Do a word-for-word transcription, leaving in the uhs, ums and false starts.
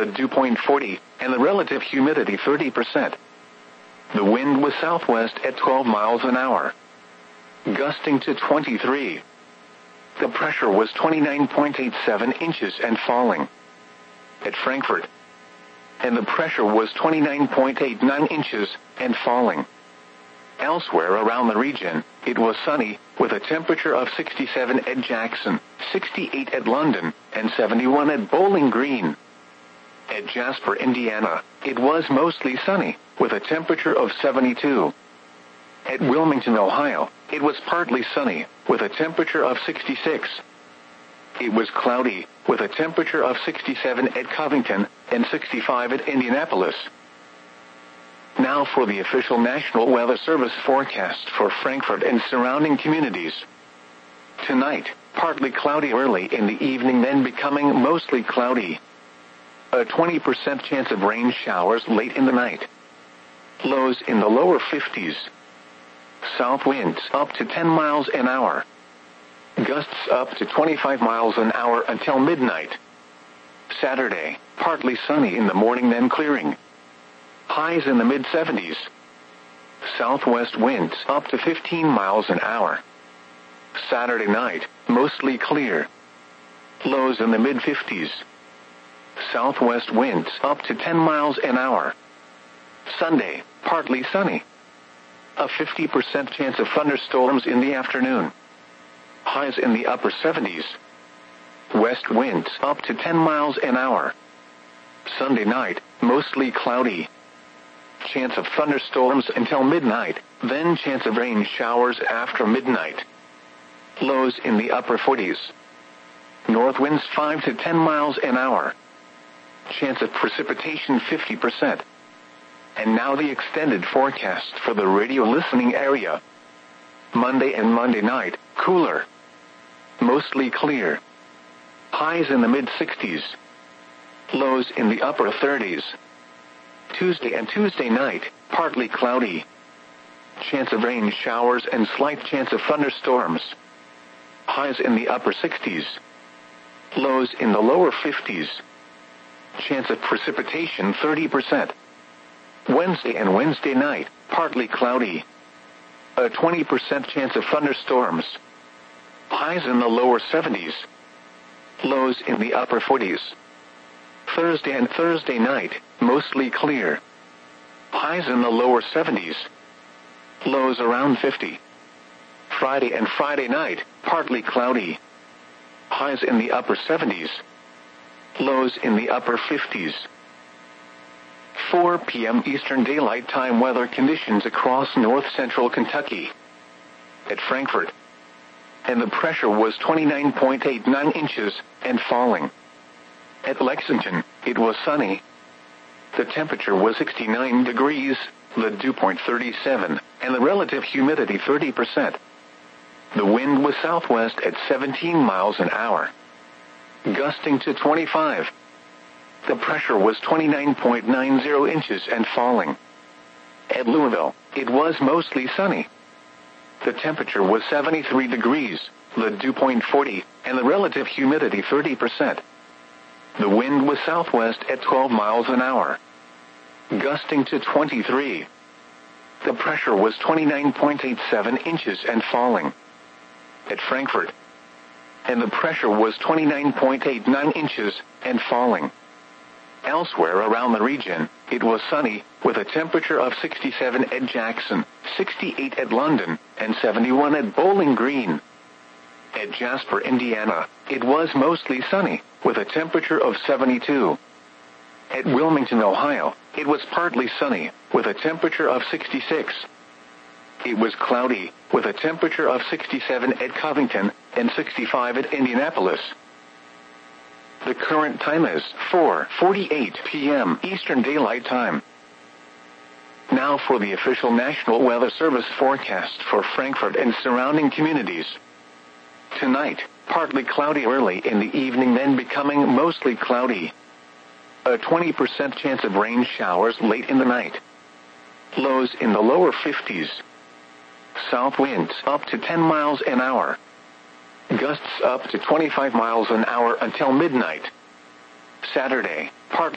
the dew point forty, and the relative humidity thirty percent. The wind was southwest at twelve miles an hour, gusting to twenty-three. The pressure was twenty-nine point eight seven inches and falling. At Frankfurt, and the pressure was twenty-nine point eight nine inches and falling. Elsewhere around the region, it was sunny, with a temperature of sixty-seven at Jackson, sixty-eight at London, and seventy-one at Bowling Green. At Jasper, Indiana, it was mostly sunny, with a temperature of seventy-two. At Wilmington, Ohio, it was partly sunny, with a temperature of sixty-six. It was cloudy, with a temperature of sixty-seven at Covington and sixty-five at Indianapolis. Now for the official National Weather Service forecast for Frankfurt and surrounding communities. Tonight, partly cloudy early in the evening, then becoming mostly cloudy. A twenty percent chance of rain showers late in the night. Lows in the lower fifties. South winds up to ten miles an hour. Gusts up to twenty-five miles an hour until midnight. Saturday, partly sunny in the morning, then clearing. Highs in the mid seventies. Southwest winds up to fifteen miles an hour. Saturday night, mostly clear. Lows in the mid fifties. Southwest winds up to ten miles an hour. Sunday, partly sunny. A fifty percent chance of thunderstorms in the afternoon. Highs in the upper seventies. West winds up to ten miles an hour. Sunday night, mostly cloudy. Chance of thunderstorms until midnight, then chance of rain showers after midnight. Lows in the upper forties. North winds five to ten miles an hour. Chance of precipitation fifty percent. And now the extended forecast for the radio listening area. Monday and Monday night, cooler. Mostly clear. Highs in the mid sixties. Lows in the upper thirties. Tuesday and Tuesday night, partly cloudy. Chance of rain showers and slight chance of thunderstorms. Highs in the upper sixties. Lows in the lower fifties. Chance of precipitation thirty percent. Wednesday and Wednesday night, partly cloudy. A twenty percent chance of thunderstorms. Highs in the lower seventies. Lows in the upper forties. Thursday and Thursday night, mostly clear. Highs in the lower seventies. Lows around fifty. Friday and Friday night, partly cloudy. Highs in the upper seventies. Lows in the upper fifties. four p.m. Eastern Daylight Time weather conditions across north-central Kentucky. At Frankfurt, and the pressure was twenty-nine point eight nine inches and falling. At Lexington, it was sunny. The temperature was sixty-nine degrees, the dew point thirty-seven, and the relative humidity thirty percent. The wind was southwest at seventeen miles an hour, gusting to twenty-five. The pressure was twenty-nine point nine zero inches and falling. At Louisville, it was mostly sunny. The temperature was seventy-three degrees, the dew point forty, and the relative humidity thirty percent. The wind was southwest at twelve miles an hour, gusting to twenty-three. The pressure was twenty-nine point eight seven inches and falling. At Frankfurt, and the pressure was twenty-nine point eight nine inches and falling. Elsewhere around the region, it was sunny, with a temperature of sixty-seven at Jackson, sixty-eight at London, and seventy-one at Bowling Green. At Jasper, Indiana, it was mostly sunny, with a temperature of seventy-two. At Wilmington, Ohio, it was partly sunny, with a temperature of sixty-six. It was cloudy, with a temperature of sixty-seven at Covington and sixty-five at Indianapolis. The current time is four forty-eight p.m. Eastern Daylight Time. Now for the official National Weather Service forecast for Frankfurt and surrounding communities. Tonight, partly cloudy early in the evening, then becoming mostly cloudy. A twenty percent chance of rain showers late in the night. Lows in the lower fifties. South winds up to ten miles an hour. Gusts up to twenty-five miles an hour until midnight. Saturday, partly